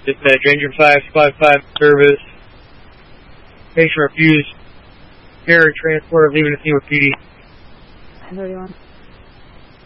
Dispatch, Ranger 555 service. Patient refused care and transport, leaving the scene with PD. 1031.